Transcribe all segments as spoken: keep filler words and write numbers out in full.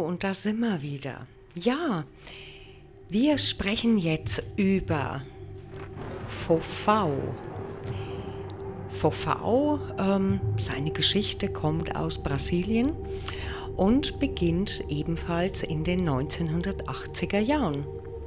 und da sind wir wieder. Ja, wir sprechen jetzt über Fofão. Fofão, ähm, seine Geschichte kommt aus Brasilien und beginnt ebenfalls in den neunzehnhundertachtziger Jahren.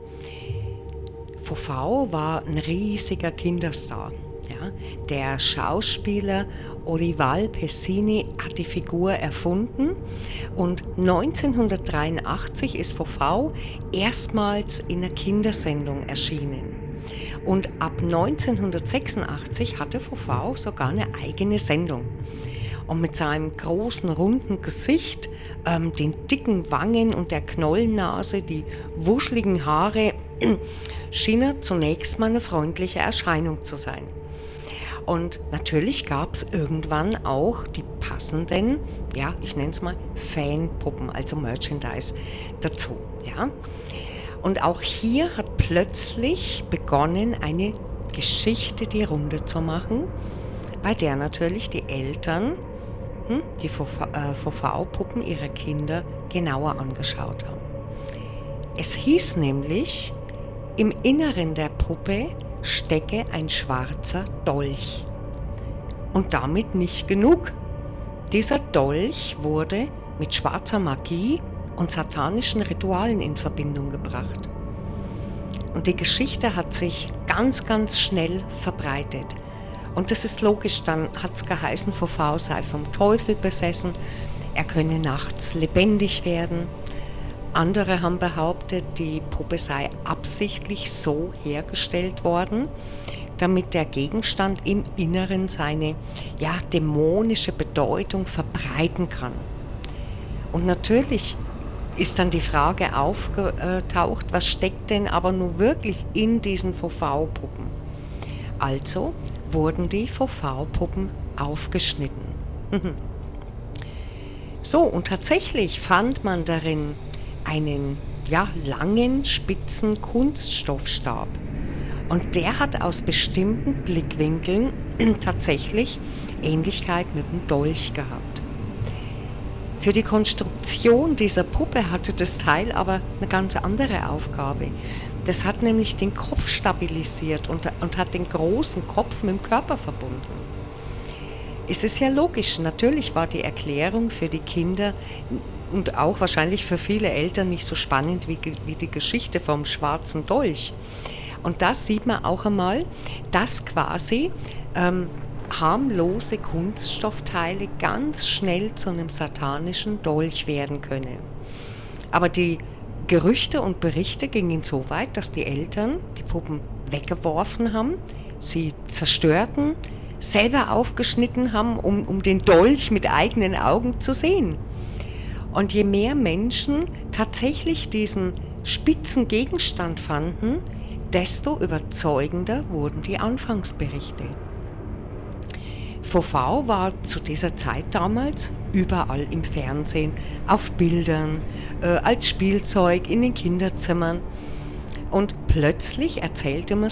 Fofão war ein riesiger Kinderstar. Ja, der Schauspieler Orival Pessini hat die Figur erfunden und neunzehnhundertdreiundachtzig ist Fofão erstmals in einer Kindersendung erschienen. Und ab neunzehnhundertsechsundachtzig hatte Fofão sogar eine eigene Sendung. Und mit seinem großen, runden Gesicht, ähm, den dicken Wangen und der Knollennase, die wuscheligen Haare, schien er zunächst mal eine freundliche Erscheinung zu sein. Und natürlich gab es irgendwann auch die passenden, ja, ich nenne es mal Fanpuppen, also Merchandise dazu. Ja. Und auch hier hat plötzlich begonnen, eine Geschichte die Runde zu machen, bei der natürlich die Eltern hm, die Fofão-Puppen ihrer Kinder genauer angeschaut haben. Es hieß nämlich, im Inneren der Puppe stecke ein schwarzer Dolch. Und damit nicht genug. Dieser Dolch wurde mit schwarzer Magie und satanischen Ritualen in Verbindung gebracht. Und die Geschichte hat sich ganz, ganz schnell verbreitet. Und das ist logisch, dann hat es geheißen, Fofão sei vom Teufel besessen, er könne nachts lebendig werden. Andere haben behauptet, die Puppe sei absichtlich so hergestellt worden, damit der Gegenstand im Inneren seine ja, dämonische Bedeutung verbreiten kann. Und natürlich ist dann die Frage aufgetaucht, was steckt denn aber nun wirklich in diesen Fofão-Puppen? Also wurden die Fofão-Puppen aufgeschnitten. So, und tatsächlich fand man darin einen ja, langen, spitzen Kunststoffstab. Und der hat aus bestimmten Blickwinkeln tatsächlich Ähnlichkeit mit dem Dolch gehabt. Für die Konstruktion dieser Puppe hatte das Teil aber eine ganz andere Aufgabe. Das hat nämlich den Kopf stabilisiert und, und hat den großen Kopf mit dem Körper verbunden. Es ist ja logisch, natürlich war die Erklärung für die Kinder und auch wahrscheinlich für viele Eltern nicht so spannend wie, wie die Geschichte vom schwarzen Dolch. Und da sieht man auch einmal, dass quasi ähm, harmlose Kunststoffteile ganz schnell zu einem satanischen Dolch werden können. Aber die Gerüchte und Berichte gingen so weit, dass die Eltern die Puppen weggeworfen haben, sie zerstörten, selber aufgeschnitten haben, um, um den Dolch mit eigenen Augen zu sehen. Und je mehr Menschen tatsächlich diesen spitzen Gegenstand fanden, desto überzeugender wurden die Anfangsberichte. Fofão war zu dieser Zeit damals überall im Fernsehen, auf Bildern, äh, als Spielzeug in den Kinderzimmern. Und plötzlich erzählte man